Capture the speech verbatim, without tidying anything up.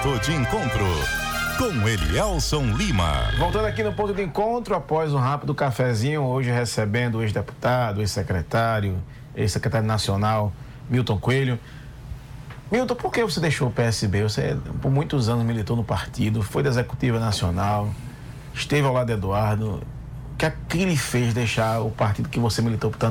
Ponto de Encontro, com Elielson Lima. Voltando aqui no Ponto de Encontro, após um rápido cafezinho, hoje recebendo o ex-deputado, ex-secretário, ex-secretário nacional, Milton Coelho. Milton, por que você deixou o P S B? Você, por muitos anos, militou no partido, foi da Executiva Nacional, esteve ao lado de Eduardo. O que é que ele fez deixar o partido que você militou por tanto